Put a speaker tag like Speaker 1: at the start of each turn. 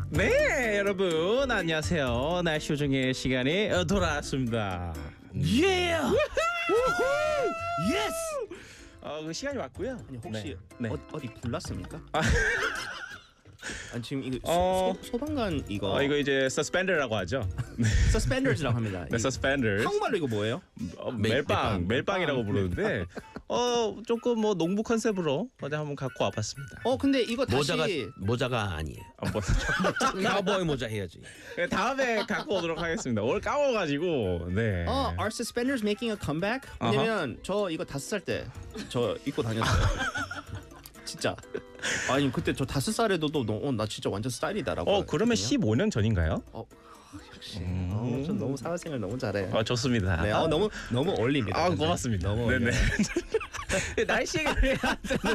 Speaker 1: 네, 여러분 안녕하세요. 날씨 요정의 시간이 돌아왔습니다.
Speaker 2: 예! 우후! 예스!
Speaker 1: 그 시간이 왔고요.
Speaker 2: 아니 혹시
Speaker 1: 네.
Speaker 2: 어디 불났습니까?
Speaker 1: 아.
Speaker 2: 아니 지금 이거 소방관
Speaker 1: 이거 이제 suspend라고 하죠.
Speaker 2: 서스펜더즈라고 합니다.
Speaker 1: 네, suspenders.
Speaker 2: 한국말로 이거 뭐예요?
Speaker 1: 멜빵이라고 부르는데 조금 뭐 농부 컨셉으로 어제 한번 갖고 와봤습니다.
Speaker 2: 근데 이거 다시
Speaker 3: 모자가 아니에요.
Speaker 1: 뭐,
Speaker 3: 카우보이 모자 해야지.
Speaker 1: 다음에 갖고 오도록 하겠습니다. 오늘 까먹어가지고 네.
Speaker 2: Are suspenders making a comeback? 왜냐면 저 이거 5살 때 저 입고 다녔어요. 진짜. 아니 그때 저 5살에도 나 진짜 완전 스타일이다라고.
Speaker 1: 그러면 15년 전인가요?
Speaker 2: 역시. 전 너무 사회생활 너무 잘해.
Speaker 1: 좋습니다.
Speaker 2: 네, 너무 어울립니다.
Speaker 1: 고맙습니다.
Speaker 2: 너무
Speaker 1: 네네.
Speaker 2: 어울려요.
Speaker 1: 날씨 얘기를 해야 되는데